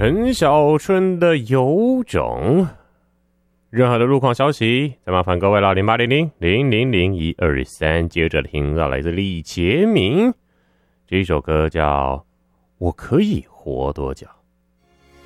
陈小春的有种。任何的路况消息，再麻烦各位了0800-000-123。接着听到来自李杰明，这首歌叫《我可以活多久》。